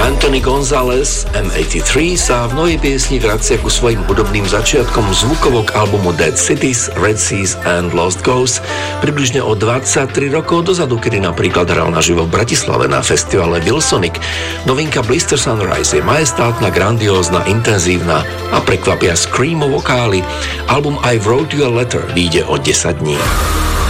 Anthony Gonzalez, M83, sa v novej piesni vracia ku svojim hudobným začiatkom zvukovo k albumu Dead Cities, Red Seas and Lost Ghosts približne o 23 rokov dozadu, kedy napríklad hral naživo v Bratislave na festivale Wilsonic. Novinka Blister Sunrise je majestátna, grandiózna, intenzívna a prekvapia screamo vokály. Album I Wrote You a Letter vyjde o 10 dní.